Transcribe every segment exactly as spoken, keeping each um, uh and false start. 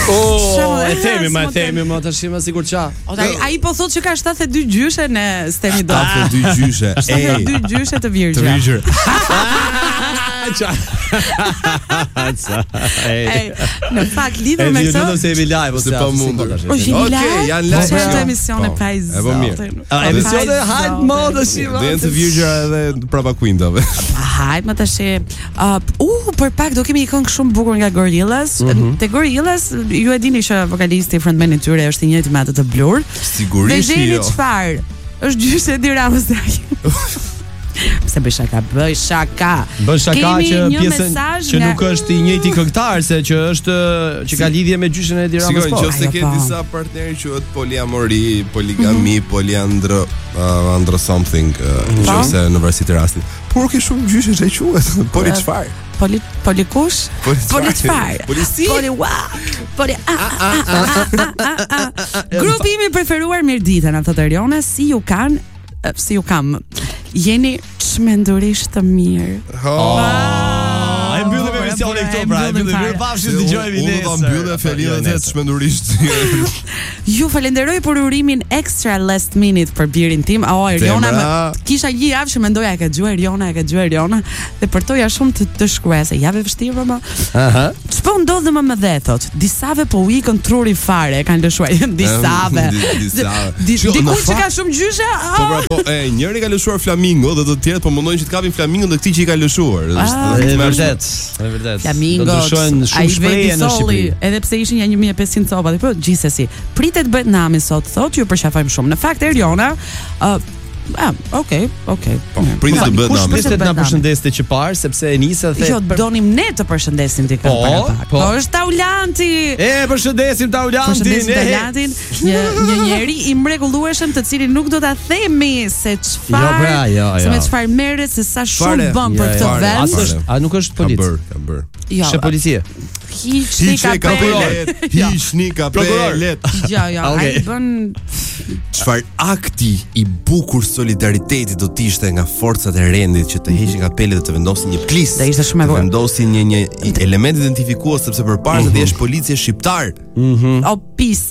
Oh, e themi, më e themi, më tash më sigurt ça. Ai po thotë që ka shtatëdhjetë e dy gjyshe në Stemi do. shtatëdhjetë e dy gjyshe. shtatëdhjetë e dy gjyshe të virgjë. Të virgjë. Ej, në fakt lidhur me këtë. Ne jemi live ose po mundur. Okej, janë live. Këtë emisione pa i E po mirë. Emisione hajt modë si Dhe janë të virgjëra edhe prapa Queendave. Hajt më tash. Uh, për pak do kemi një këngë shumë bukur nga Gorillaz. Te Gorillaz ju e dini që vokalisti frontman i tyre është i njëjti me atë të blur. Sigurisht jo. Dhe jeni çfarë? Është gjyshe e Tiranës. Pse bëj shaka, bëj shaka. Bëj shaka që pjesën që nga... nuk është i njëjti këngëtar, se që është që ka lidhje me gjyshen e Tiranës. Sigur, nëse ke disa partnerë quhet poliamori, poligami, mm-hmm. polyandro, uh, andro something, nëse uh, në varësi të rastit. Por ke shumë gjyshe që quhet, poli çfarë? Poli polikush? Poli çfarë? Polisi? Poli wa. Poli Grupi im i preferuar Mirdita na thotë Eriona, si ju kanë, si ju kam. Jeni çmendurisht të mirë. Oh. E mbyllim emisionin këtu pra, e mbyllim. Mirupafshim, dëgjojmë nesër. Unë do mbyllë fjalën e çmendurisht. Ju falenderoj për urimin extra last minute për birin tim. O Eriona, kisha një javë që mendoja e ka dëgjuar Eriona, e ka dëgjuar Eriona dhe për to ja shumë të, të shkruese. Javë vështirë më. Aha. Ç'po ndodh më më dhe thot. Disave po u ikën truri fare, kanë lëshuar disave. Disave. Dikush që ka shumë gjyshe? Po pra, po, e njëri ka lëshuar flamingo dhe të tjerët po mundojnë që të kapin flamingo dhe këtij që i ka lëshuar. Është vërtet. Është vërtet. Flamingo. Do ndryshojnë shumë shprehje në Shqipëri. Edhe pse ishin ja një mijë e pesëqind copa, po gjithsesi. Pritet bëhet nami sot, thotë, ju përshafojmë shumë. Në fakt Eriona, ë Ah, okay, okay. Po, pritet të bëhet nami. Pritet na përshëndeste që parë sepse e nisi dhe Jo, donim ne të përshëndesim ti këtu para pak. Po, është Taulanti. E përshëndesim Taulantin. Përshëndesim Taulantin, një një njeri i mrekullueshëm të cilin nuk do ta themi se çfarë. Jo, pra, jo, jo. Se me çfarë merret, se sa shumë bën për këtë vend. A nuk është polic? Ka bër, ka bër. Jo. Është policia. Hiçni kapelet. Hiçni kapelet. Jo, jo, ai bën çfarë akti i bukur solidariteti do të ishte nga forcat e rendit që të heqin kapelet dhe të vendosin një plis. Do ishte shumë e bukur. Vendosin një një element identifikues sepse përpara se të jesh policie shqiptar. Mhm. O pis.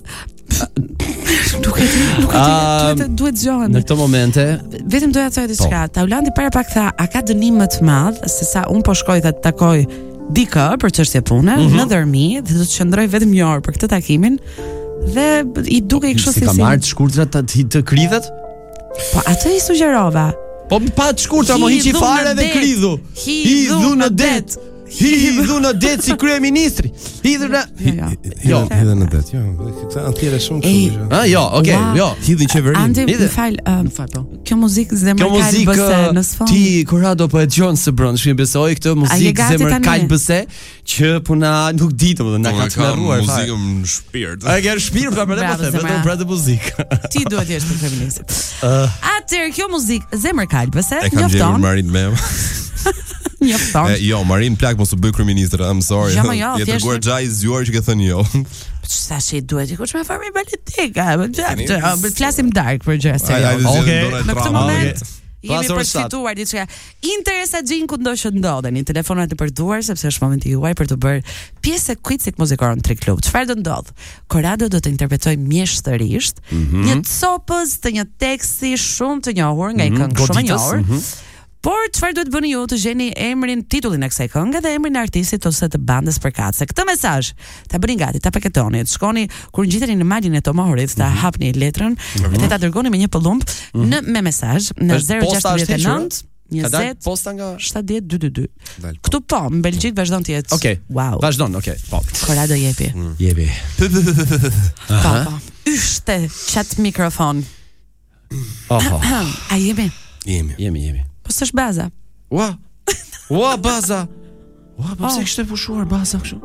Duhet duhet duhet zgjohen. Në këtë momente vetëm doja të thoj diçka. Taulandi para pak tha, a ka dënim më të madh se sa un po shkoj ta takoj dikë për çështje pune në Dërmi dhe do të qëndroj vetëm një orë për këtë takimin dhe i duke i kështu si ka marrë të shkurtra të, të kridhet? Po atë i sugjerova. Po pa të shkurtra, mo hiqi fare dhe kridhu. Hidhu në det. Hidhu në det si kryeministri. Hidhu në Jo, hidhu në det. Jo, këta antiere shumë kështu. Ah, jo, okay, jo. Hidhin qeverinë. Andi, më fal, më fal po. Kjo muzikë zemër kalbëse në sfond. Ti Korado po e dëgjon së brendshmi, besoj këtë muzikë zemër kalbëse që puna nuk di domethënë na ka çmerruar fare. Muzikën në shpirt. A ke shpirt pra për të vetëm për atë muzikë. Ti duhet jesh për feministët. Atëherë kjo muzikë zemër kalbëse njofton. E kam gjetur Marin me. Njofton. Jo, Marin plak mos u bëj kryeministër, I'm sorry. Je treguar xhaj zgjuar që ke thënë jo. Sa shi duhet i kush me formë politika, më gjak. Më flasim dark për gjëra serioze. Okej. Në këtë moment jemi për fituar diçka. Interesa gjin ku ndoshë ndodheni, telefonat e përduar sepse është momenti juaj për të bërë pjesë e Quizit Muzikoron Tri Club. Çfarë do ndodh? Korado do të interpretojë mjeshtërisht një copës të një teksti shumë të njohur nga një këngë shumë e njohur. Por çfarë duhet bëni ju të gjeni emrin, titullin e kësaj këngë dhe emrin e artistit ose të bandës përkatëse. Këtë mesazh ta bëni gati, ta paketoni, të shkoni kur ngjiteni në malin e Tomorit, ta hapni letrën dhe ta dërgoni me një pëllumb në me mesazh në zero gjasht nënt njëzet posta nga shtatëdhjetë dy dy dy. Këtu po, në Belgjik vazhdon të jetë. Okej. Wow. Vazhdon, okej. Po. Korado jepi. Jepi. Po, po. Yshte chat mikrofon. Oho. A jemi? Jemi. Jemi, jemi. Po s'është baza. Ua. Ua baza. Ua, po pse kishte pushuar baza kështu?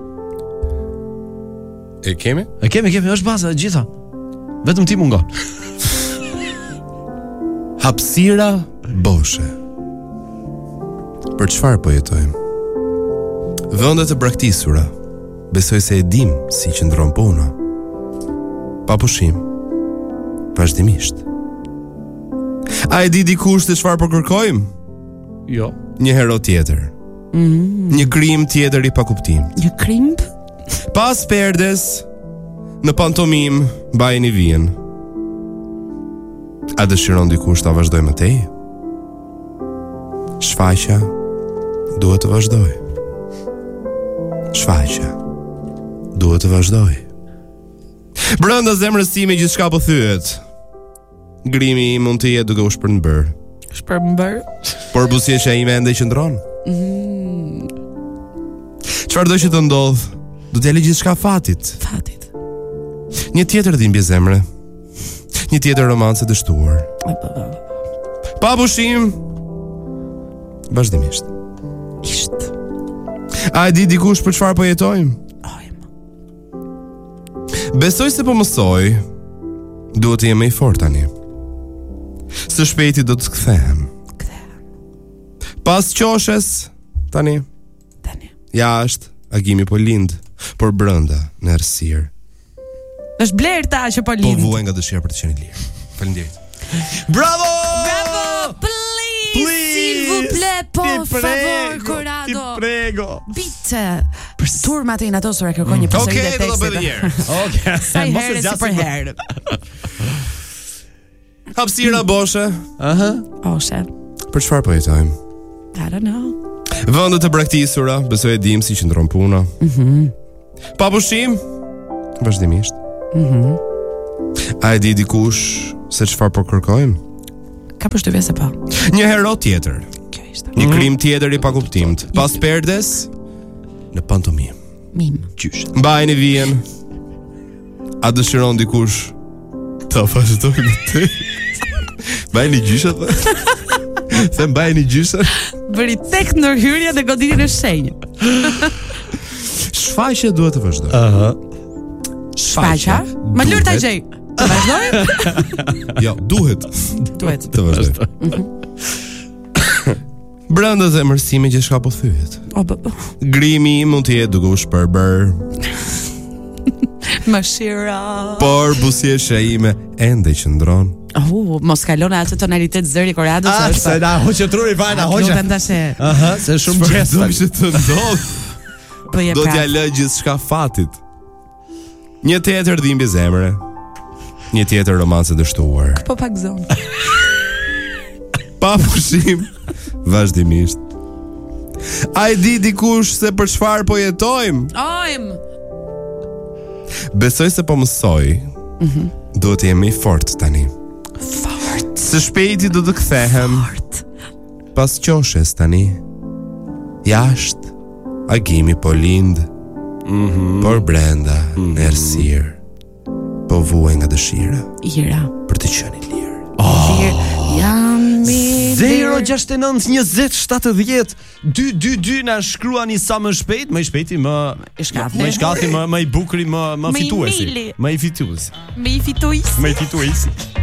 E kemi? E kemi, kemi, është baza e gjitha. Vetëm ti mungon. Hapësira boshe. Për çfarë po jetojmë? Vende të braktisura. Besoj se e dim si qëndron puna. Pa pushim. Vazhdimisht. A e di dikush se çfarë po kërkojmë? Jo. Një hero tjetër. Mm. Një krim tjetër i pa kuptim. Një krim? Pas perdes, Në pantomim mbajini vijën. A dëshiron dikush ta vazhdoj më tej? Shfaqja duhet të vazhdoj. Shfaqja duhet të vazhdoj. Brenda zemrës time gjithçka po thyet. Grimi mund të jetë duke u shpërmbër. Shpërmbër? Por buzëqeshja ime ende qëndron. Mm. Çfarëdo që të ndodh, do t'ja lë gjithçka fatit. Fatit. Një tjetër dhimbje zemre. Një tjetër romancë dështuar. Pa pushim. Vazhdimisht. Isht. A e di dikush për çfarë po jetojmë? Besoj se po mësoj. Duhet të jem më i fortë tani. Së shpejti do të kthehem. Kthehem. Pas qoshes tani. Tani. Jashtë agimi po lind, por brenda në errësirë. Është blerta që po lind. Po vuaj nga dëshira për të qenë lirë. Faleminderit. Bravo! Bravo! Please, please, s'il vous plaît, por favor, Corrado. Ti prego. Bitte. Turma të inatosura kërkon një përsëritje tekstit. Okej, do të bëj një herë. Okej. Sa herë si për herë. Hapësira boshe. Aha. Oshe. Për çfarë po jetojmë? I don't know. Vendet e braktisura, besoj e dim si qëndron puna. Mhm. Pa pushim, vazhdimisht. Mhm. A e di dikush se çfarë po kërkojmë? Ka përshtypje se po. Një hero tjetër. Kjo ishte. Një krim tjetër i pakuptimt. Pas perdes, në pantomim. Mim. Gjysh. Mbajini vijën. A dëshiron dikush ta vazhdojë me të? Mbajini gjyshat. Se mbajini gjyshat. Bëri tek ndërhyrja dhe goditjen e shenjë. Shfaqja duhet të vazhdojë. Aha. Shfaqja? Ma lër ta gjej. Të vazhdoj? Jo, duhet. Duhet. Të vazhdoj. Brenda zemrës time gjithçka po thyet. O bë. Grimi mund të jetë duke u shpërbër. Mashira. Por buzëqeshja ime ende qëndron. Oh, mos kalon atë tonalitet zëri Corrado se është. Ah, na hoqë truri fare na hoqë. Aha, se shumë gjest. Do të të ndodh. Po je Do pra. t'ja lë gjithçka fatit. Një tjetër dhimbje zemre. Një tjetër romancë dështuar. Po pak zon. Pa pushim, vazhdimisht. A e di dikush se për çfarë po jetojmë? Ojm. Besoj se po mësoj. Mhm. Duhet të jem i fortë tani. Fort. Së shpejti do të kthehem. Fort. Pas qoshes tani. Jashtë agimi po lind. Mhm. Por brenda mm-hmm. në errësirë. Po vuaj nga dëshira. Ira. Për të qenë i lirë. Oh. Jam i zero gjashtë e nëntë njëzet shtatëdhjetë dy dy dy na shkruani sa më shpejt, më i shpejti, më i shkati, më i shkati, më më i bukuri, më më fituesi. Më i fituesi. Më i fituesi. Më i fituesi.